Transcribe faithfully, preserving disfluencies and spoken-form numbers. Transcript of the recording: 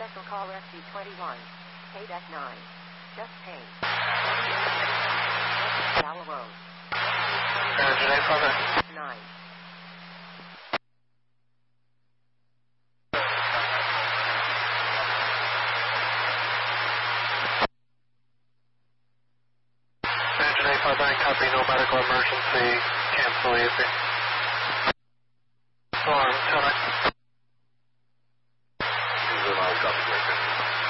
Special call S C twenty-one. K nine. Just pain. Valley Road. Today, Father. nine. Today, Father, copy, no medical emergency. Cancel easy. Alarm, ten. Copy.